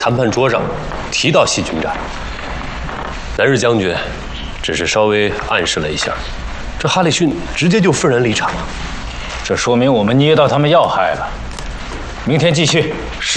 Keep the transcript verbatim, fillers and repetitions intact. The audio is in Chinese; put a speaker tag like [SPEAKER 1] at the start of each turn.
[SPEAKER 1] 谈判桌上提到细菌战，南日将军只是稍微暗示了一下，这哈里逊直接就愤然离场了。
[SPEAKER 2] 这说明我们捏到他们要害了。明天继续。是。